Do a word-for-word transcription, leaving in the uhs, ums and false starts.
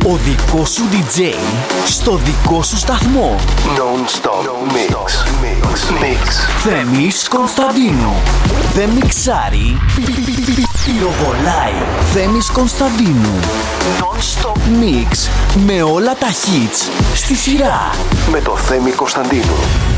Ο δικός σου ντι τζέι στο δικό σου σταθμό. Non-stop mix. Mix. Mix. Θέμης Κωνσταντίνου. Δεν μιξάρει, πυροβολάει. Θέμης Κωνσταντίνου. Non-stop mix. Με όλα τα hits στη σειρά. Με το Θέμη Κωνσταντίνου.